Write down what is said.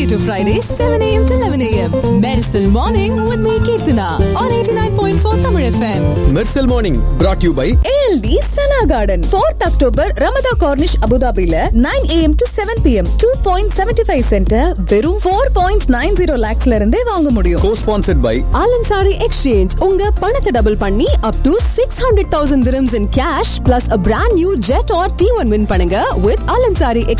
to Friday, 7 a.m. to 11 a.m. Medicine Morning with me, Kirtana, on 89.4 Tamil FM. Medicine Morning brought to you by ALD Sana Garden. 4th October, Ramada Cornish, Abu Dhabi, 9 a.m. to 7 p.m. 2.75 center, வெறும் 4.90 lakhs லருந்தே வாங்க முடியும். Co-sponsored by Alansari Exchange. உங்க பணத்தை double பண்ணி up to 600,000 dirhams in cash plus a brand new jet or T1 win பண்ணுங்க with Alansari Exchange.